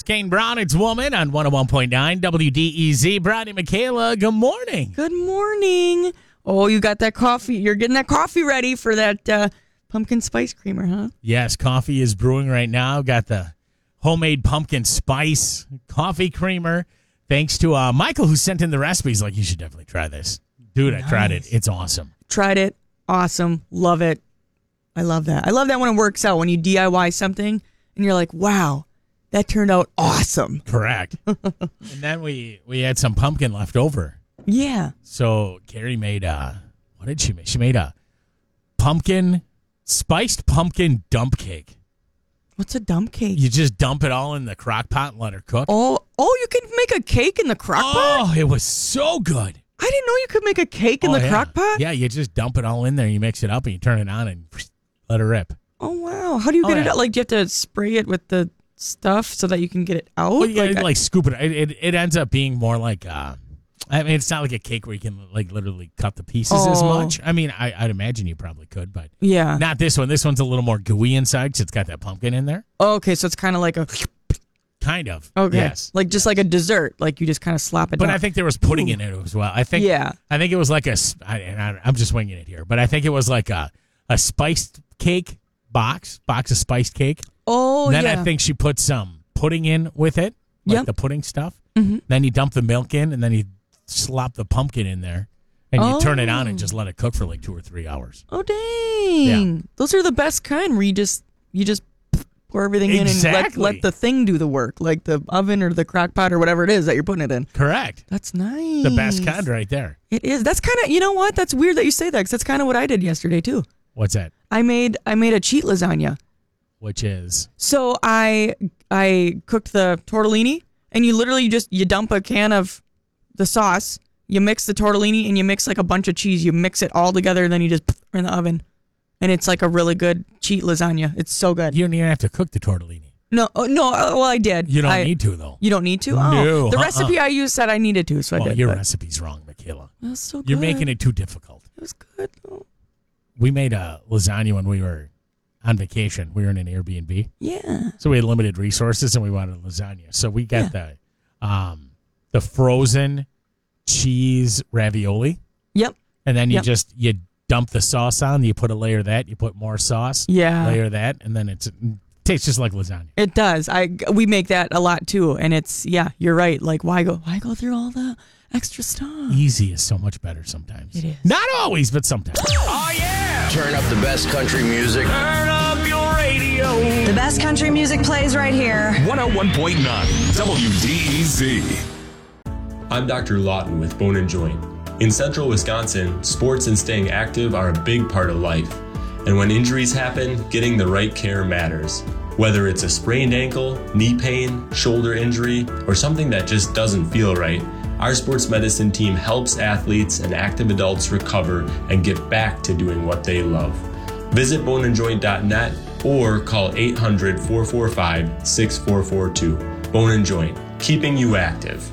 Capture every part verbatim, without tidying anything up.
Kane Brown, it's Woman on one oh one point nine W D E Z. Brady Michaela, good morning. Good morning. Oh, you got that coffee. You're getting that coffee ready for that uh, pumpkin spice creamer, huh? Yes, coffee is brewing right now. Got the homemade pumpkin spice coffee creamer. Thanks to uh, Michael, who sent in the recipes. Like, you should definitely try this. Dude, nice. I tried it. It's awesome. Tried it. Awesome. Love it. I love that. I love that when it works out, when you D I Y something and you're like, wow, that turned out awesome. Correct. And then we, we had some pumpkin left over. Yeah. So Carrie made a, what did she make? She made a pumpkin, spiced pumpkin dump cake. What's a dump cake? You just dump it all in the crock pot and let her cook. Oh, oh, you can make a cake in the crock pot? Oh, it was so good. I didn't know you could make a cake in oh, the yeah. crock pot. Yeah, you just dump it all in there. You mix it up and you turn it on and let it rip. Oh, wow. How do you get oh, it yeah. out? Like, do you have to spray it with the stuff so that you can get it out? Well, you gotta, like, like, scoop it. It, it. it ends up being more like, uh, I mean, it's not like a cake where you can, like, literally cut the pieces oh. as much. I mean, I, I'd imagine you probably could, but yeah. not this one. This one's a little more gooey inside because it's got that pumpkin in there. Oh, okay, so it's kind of like a... Kind of. Okay. Yes. Like just like a dessert. Like you just kind of slap it But down. I think there was pudding Ooh. in it as well. I think. Yeah. I think it was like a. I, and I, I'm just winging it here, but I think it was like a a spiced cake box, box of spiced cake. Oh, then yeah. I think she put some pudding in with it, like Yep. the pudding stuff. Mm-hmm. Then you dump the milk in, and then you slop the pumpkin in there, and you Oh. turn it on and just let it cook for like two or three hours. Oh, dang. Yeah. Those are the best kind where you just you just pour everything Exactly. in and let, let the thing do the work, like the oven or the crock pot or whatever it is that you're putting it in. Correct. That's nice. The best kind right there. It is. That's kind of, you know what? That's weird that you say that because that's kind of what I did yesterday too. What's that? I made I made a cheat lasagna. Which is? So I I cooked the tortellini, and you literally just you dump a can of the sauce, you mix the tortellini, and you mix like a bunch of cheese. You mix it all together, and then you just put it in the oven, and it's like a really good cheat lasagna. It's so good. You don't even have to cook the tortellini. No, oh, no. uh, Well, I did. You don't I, need to though. You don't need to. Oh, No, the uh-uh. recipe I used said I needed to, so I Oh, did. your but recipe's wrong, Michaela. it was so good. You're making it too difficult. It was good. Though. We made a lasagna when we were on vacation. We were in an Airbnb. Yeah. So we had limited resources and we wanted lasagna. So we got yeah. the um, the frozen cheese ravioli. Yep. And then you yep. just you dump the sauce on, you put a layer of that, you put more sauce, yeah. layer of that, and then it's, it tastes just like lasagna. It does. I we make that a lot too, and it's yeah, you're right. Like why go why go through all the extra stuff? Easy is so much better sometimes. It is. Not always, but sometimes. Oh, yeah! Turn up the best country music. Turn up your radio. The best country music plays right here. one oh one point nine W D E Z. I'm Doctor Lawton with Bone and Joint. In central Wisconsin, sports and staying active are a big part of life. And when injuries happen, getting the right care matters. Whether it's a sprained ankle, knee pain, shoulder injury, or something that just doesn't feel right, our sports medicine team helps athletes and active adults recover and get back to doing what they love. Visit bone and joint dot net or call eight hundred, four four five, six four four two. Bone and Joint, keeping you active.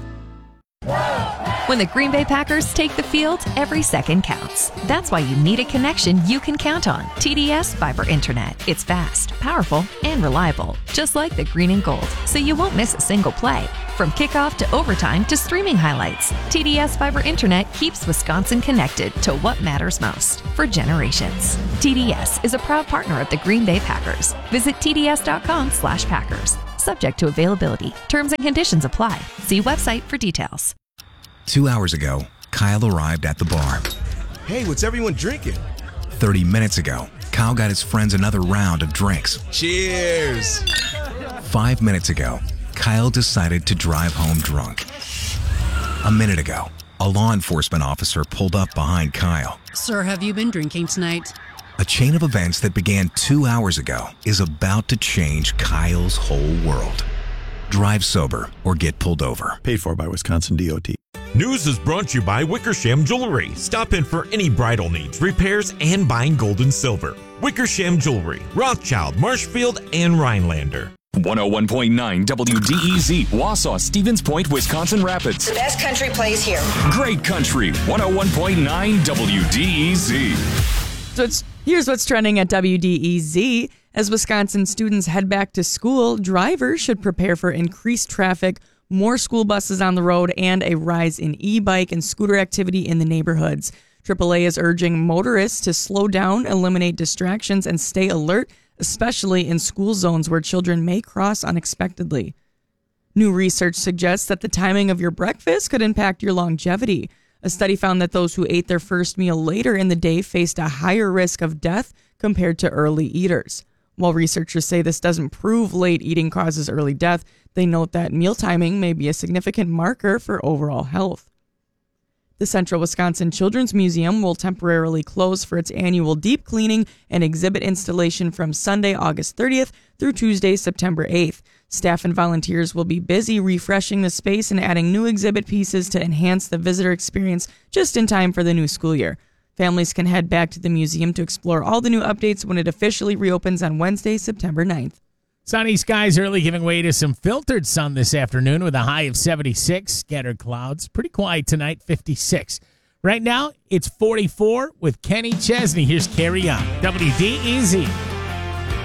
When the Green Bay Packers take the field, every second counts. That's why you need a connection you can count on. T D S Fiber Internet. It's fast, powerful, and reliable, just like the green and gold, so you won't miss a single play. From kickoff to overtime to streaming highlights, T D S Fiber Internet keeps Wisconsin connected to what matters most for generations. T D S is a proud partner of the Green Bay Packers. Visit T D S dot com slash Packers. Subject to availability. Terms and conditions apply. See website for details. Two hours ago, Kyle arrived at the bar. Hey, what's everyone drinking? thirty minutes ago, Kyle got his friends another round of drinks. Cheers! Five minutes ago, Kyle decided to drive home drunk. A minute ago, a law enforcement officer pulled up behind Kyle. Sir, have you been drinking tonight? A chain of events that began two hours ago is about to change Kyle's whole world. Drive sober or get pulled over. Paid for by Wisconsin D O T. News is brought to you by Wickersham Jewelry. Stop in for any bridal needs, repairs, and buying gold and silver. Wickersham Jewelry, Rothschild, Marshfield, and Rhinelander. one oh one point nine W D E Z, Wausau, Stevens Point, Wisconsin Rapids. The best country plays here. Great country, one oh one point nine W D E Z. So it's here's what's trending at W D E Z. As Wisconsin students head back to school, drivers should prepare for increased traffic, more school buses on the road, and a rise in e-bike and scooter activity in the neighborhoods. triple A is urging motorists to slow down, eliminate distractions, and stay alert, especially in school zones where children may cross unexpectedly. New research suggests that the timing of your breakfast could impact your longevity. A study found that those who ate their first meal later in the day faced a higher risk of death compared to early eaters. While researchers say this doesn't prove late eating causes early death, they note that meal timing may be a significant marker for overall health. The Central Wisconsin Children's Museum will temporarily close for its annual deep cleaning and exhibit installation from Sunday, August thirtieth through Tuesday, September eighth. Staff and volunteers will be busy refreshing the space and adding new exhibit pieces to enhance the visitor experience just in time for the new school year. Families can head back to the museum to explore all the new updates when it officially reopens on Wednesday, September ninth. Sunny skies early, giving way to some filtered sun this afternoon with a high of seventy-six. Scattered clouds. Pretty quiet tonight, fifty-six. Right now, it's forty-four with Kenny Chesney. Here's Carry On. W D E Z.